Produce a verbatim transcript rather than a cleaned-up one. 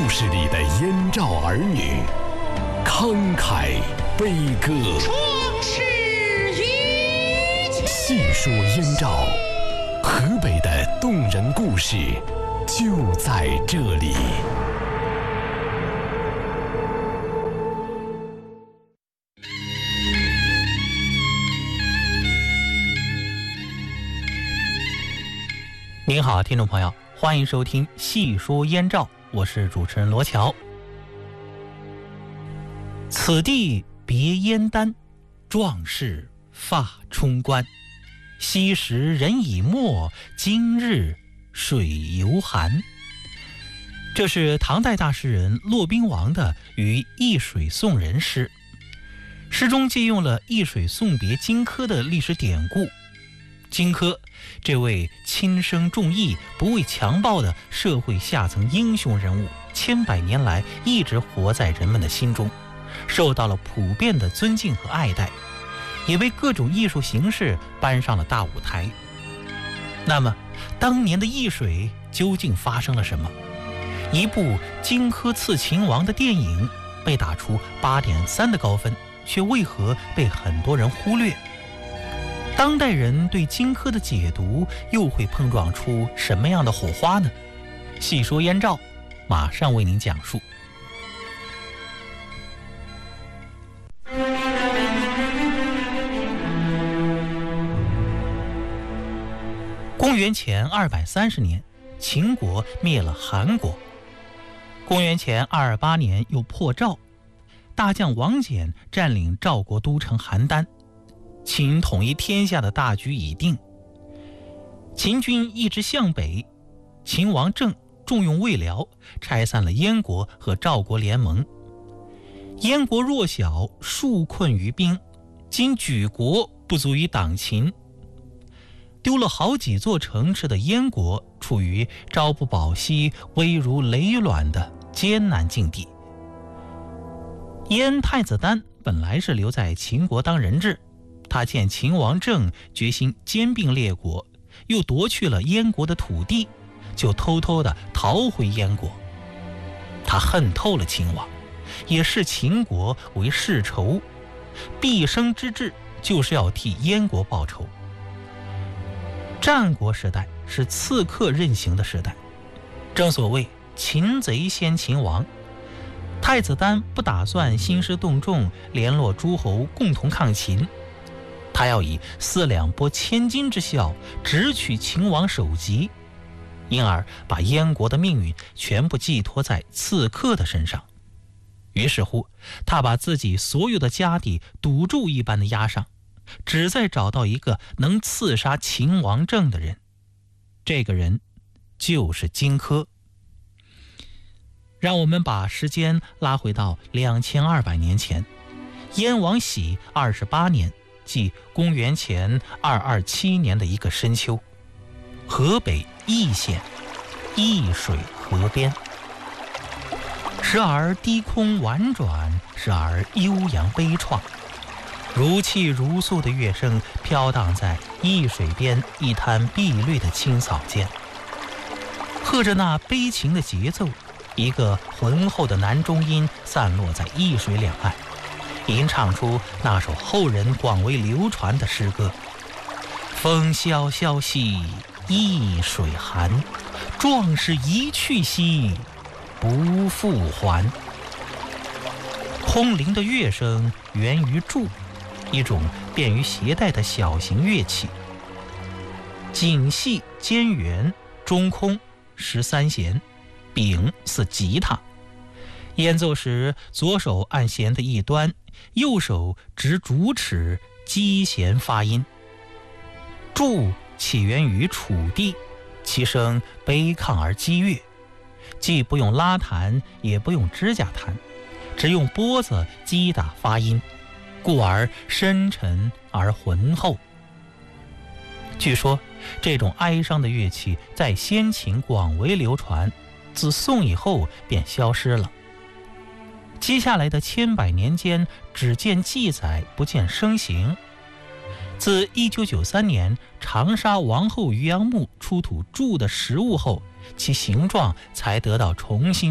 故事里的燕赵儿女，慷慨悲歌， 壮士一去。 细说燕赵，河北的动人故事就在这里。 您好，听众朋友，欢迎收听《细说燕赵》，我是主持人罗乔。此地别燕丹，壮士发冲冠。昔时人已没，今日水犹寒。这是唐代大诗人骆宾王的于易水送人诗。诗中借用了易水送别荆轲的历史典故。荆轲这位轻生重义、不畏强暴的社会下层英雄人物，千百年来一直活在人们的心中，受到了普遍的尊敬和爱戴，也被各种艺术形式搬上了大舞台。那么当年的易水究竟发生了什么？一部荆轲刺秦王的电影被打出 八点三 的高分，却为何被很多人忽略？当代人对荆轲的解读又会碰撞出什么样的火花呢？细说燕赵，马上为您讲述。公元前二百三十年，秦国灭了韩国。公元前二二八年又破赵，大将王翦占领赵国都城邯郸。秦统一天下的大局已定，秦军一直向北，秦王政重用魏辽，拆散了燕国和赵国联盟。燕国弱小，数困于兵，今举国不足以挡秦。丢了好几座城池的燕国，处于朝不保夕、危如累卵的艰难境地。燕太子丹本来是留在秦国当人质，他见秦王政决心兼并列国，又夺去了燕国的土地，就偷偷地逃回燕国。他恨透了秦王，也视秦国为世仇，毕生之志就是要替燕国报仇。战国时代是刺客任行的时代，正所谓擒贼先擒王。太子丹不打算兴师动众，联络诸侯共同抗秦，他要以四两拨千斤之效直取秦王首级，因而把燕国的命运全部寄托在刺客的身上。于是乎，他把自己所有的家底赌注一般的押上，只在找到一个能刺杀秦王政的人。这个人就是荆轲。让我们把时间拉回到两千二百年前，燕王喜二十八年，即公元前二二七年的一个深秋，河北易县易水河边，时而低空婉转，时而悠扬悲怆，如泣如诉的乐声飘荡在易水边一滩碧绿的青草间，和着那悲情的节奏，一个浑厚的男中音散落在易水两岸，吟唱出那首后人广为流传的诗歌：风萧萧兮易水寒，壮士一去兮不复还。空灵的乐声源于柱，一种便于携带的小型乐器。颈系尖圆，中空，十三弦，柄似吉他。演奏时，左手按弦的一端，右手执竹尺击弦发音。柱起源于楚地，其声悲亢而激越，既不用拉弹，也不用指甲弹，只用拨子击打发音，故而深沉而浑厚。据说这种哀伤的乐器在先秦广为流传，自宋以后便消失了。接下来的千百年间，只见记载，不见声形。自一九九三年长沙王后渔阳墓出土柱的实物后，其形状才得到重新